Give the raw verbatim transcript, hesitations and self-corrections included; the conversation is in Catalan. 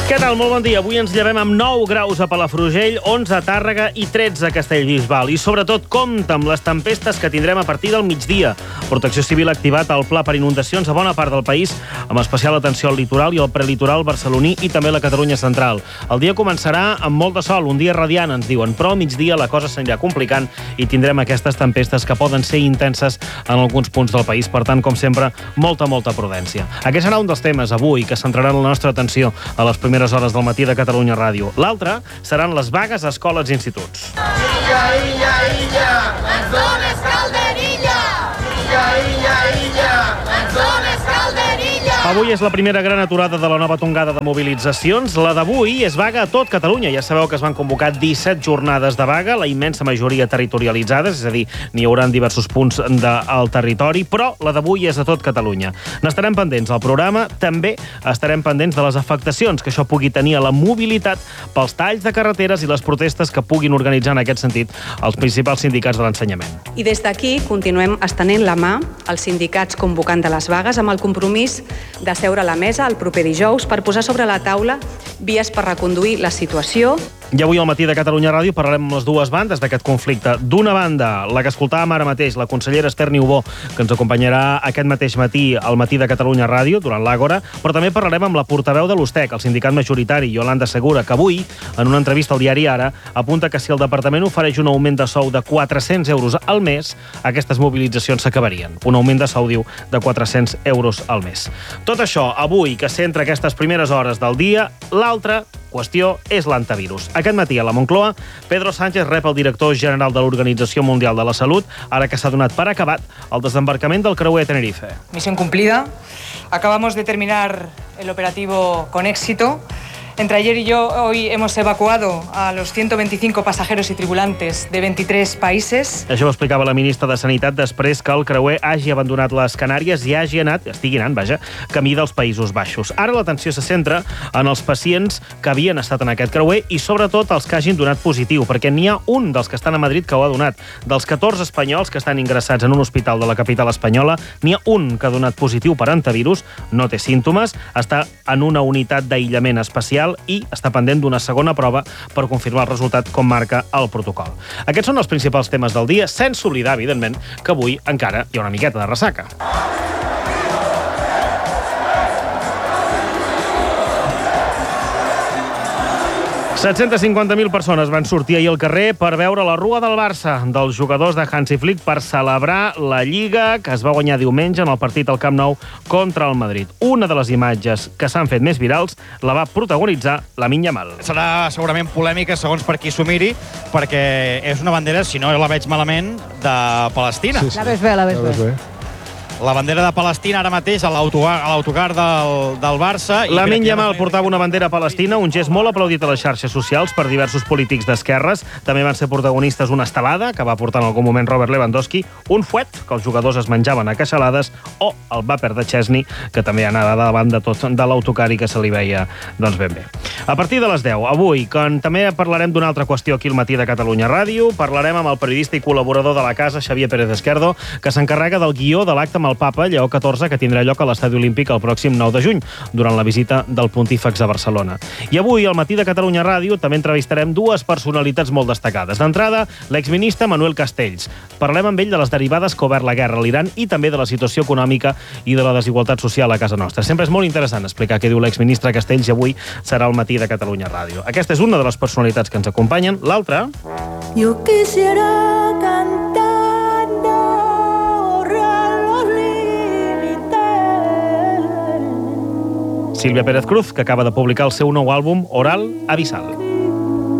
Què tal? Molt bon dia. Avui ens llevem amb nou graus a Palafrugell, onze a Tàrrega i tretze a Castellbisbal. I sobretot compta amb les tempestes que tindrem a partir del migdia. Protecció Civil ha activat el pla per inundacions a bona part del país, amb especial atenció al litoral i al prelitoral barceloní i també a la Catalunya central. El dia començarà amb molt de sol, un dia radiant, ens diuen, però al migdia la cosa s'anirà complicant i tindrem aquestes tempestes que poden ser intenses en alguns punts del país. Per tant, com sempre, molta, molta prudència. Aquest serà un dels temes avui que centraran la nostra atenció a les primeres hores del matí de Catalunya Ràdio. L'altre seran les vagues a escoles i instituts. Illa, illa, illa, ens dones calderilla! Illa, illa, illa, ens dones calderilla! Avui és la primera gran aturada de la nova tongada de mobilitzacions. La d'avui és vaga a tot Catalunya. Ja sabeu que es van convocar disset jornades de vaga, la immensa majoria territorialitzades, és a dir, n'hi haurà en diversos punts del territori, però la d'avui és a tot Catalunya. N'estarem pendents al programa, també estarem pendents de les afectacions que això pugui tenir a la mobilitat pels talls de carreteres i les protestes que puguin organitzar en aquest sentit els principals sindicats de l'ensenyament. I des d'aquí continuem estenent la mà als sindicats convocant de les vagues amb el compromís de seure a la mesa el proper dijous per posar sobre la taula vies per reconduir la situació. I avui al matí de Catalunya Ràdio parlarem amb les dues bandes d'aquest conflicte. D'una banda, la que escoltàvem ara mateix, la consellera Esther Niubó, que ens acompanyarà aquest mateix matí al matí de Catalunya Ràdio, durant l'Àgora, però també parlarem amb la portaveu de l'Ustec, el sindicat majoritari, Iolanda Segura, que avui, en una entrevista al diari Ara, apunta que si el departament ofereix un augment de sou de quatre-cents euros al mes, aquestes mobilitzacions s'acabarien. Un augment de sou, diu, de quatre-cents euros al mes. Tot això, avui, que centra aquestes primeres hores del dia, l'altra qüestió és l'antivirus. Aquest matí a la Moncloa, Pedro Sánchez rep el director general de l'Organització Mundial de la Salut, ara que s'ha donat per acabat el desembarcament del creuer de Tenerife. Misión cumplida. Acabamos de terminar el operativo con éxito. Entre ayer y yo, hoy hemos evacuado a los ciento veinticinco pasajeros y tripulantes de veintitrés países. Això ho explicava la ministra de Sanitat després que el creuer hagi abandonat les Canàries i hagi anat, estigui anant, vaja, camí dels Països Baixos. Ara l'atenció se centra en els pacients que havien estat en aquest creuer i sobretot els que hagin donat positiu, perquè n'hi ha un dels que estan a Madrid que ho ha donat. Dels catorze espanyols que estan ingressats en un hospital de la capital espanyola, n'hi ha un que ha donat positiu per antivirus, no té símptomes, està en una unitat d'aïllament especial i està pendent d'una segona prova per confirmar el resultat com marca el protocol. Aquests són els principals temes del dia, sense oblidar, evidentment, que avui encara hi ha una miqueta de ressaca. set-cents cinquanta mil persones van sortir ahir al carrer per veure la rua del Barça dels jugadors de Hansi Flick per celebrar la Lliga que es va guanyar diumenge en el partit al Camp Nou contra el Madrid. Una de les imatges que s'han fet més virals la va protagonitzar Lamine Yamal. Serà segurament polèmica segons per qui s'ho miri, perquè és una bandera, si no la veig malament, de Palestina. Sí, sí. La ves bé, la ves bé. bé. La bandera de Palestina ara mateix a l'autocar del, del Barça. Lamine Yamal portava una bandera palestina, un gest molt aplaudit a les xarxes socials per diversos polítics d'esquerres. També van ser protagonistes una estelada, que va portar en algun moment Robert Lewandowski, un fuet, que els jugadors es menjaven a queixalades, o el vàper de Chesney, que també anava davant de tot de l'autocar i que se li veia doncs ben bé. A partir de les deu, avui, quan també parlarem d'una altra qüestió aquí al matí de Catalunya Ràdio, parlarem amb el periodista i col·laborador de la casa, Xavier Pérez Esquerdo, que s'encarrega del guió de l'acte amb el papa Lleó catorze, que tindrà lloc a l'Estadi Olímpic el pròxim nou de juny, durant la visita del Pontífex a Barcelona. I avui, al matí de Catalunya Ràdio, també entrevistarem dues personalitats molt destacades. D'entrada, l'exministre Manuel Castells. Parlem amb ell de les derivades que ha obert la guerra a l'Iran i també de la situació econòmica i de la desigualtat social a casa nostra. Sempre és molt interessant explicar què diu l'exministre Castells i avui serà al matí de Catalunya Ràdio. Aquesta és una de les personalitats que ens acompanyen. L'altra... Yo quisiera cantar. Sílvia Pérez Cruz, que acaba de publicar el seu nou àlbum Oral Abissal.